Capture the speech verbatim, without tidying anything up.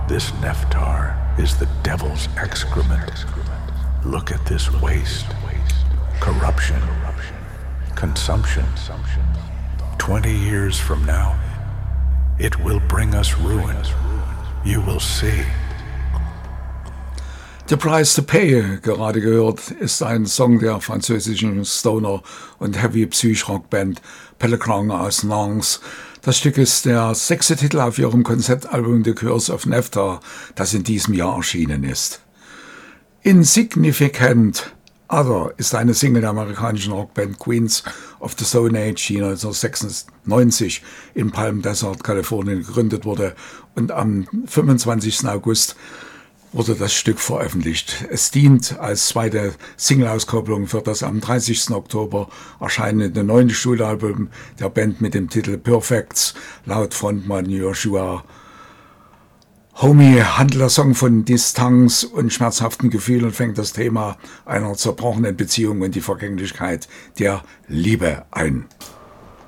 This Nephtar is the devil's excrement. Look at this waste. Corruption. Consumption. Twenty years from now, it will bring us ruin. You will see. The Price to Pay, gerade gehört, ist ein Song der französischen Stoner- und Heavy-Psych-Rock-Band Pellegrin aus Nantes. Das Stück ist der sechste Titel auf ihrem Konzeptalbum The Curse of Nephtar, das in diesem Jahr erschienen ist. Insignificant Other ist eine Single der amerikanischen Rockband Queens of the Stone Age, die neunzehnhundertsechsundneunzig in Palm Desert, Kalifornien gegründet wurde, und am fünfundzwanzigsten August wurde das Stück veröffentlicht. Es dient als zweite Single-Auskopplung für das am dreißigsten Oktober erscheinende neunte Studioalbum der Band mit dem Titel Perfects, laut Frontmann Joshua Homme handelt der Song von Distanz und schmerzhaften Gefühlen und fängt das Thema einer zerbrochenen Beziehung und die Vergänglichkeit der Liebe ein.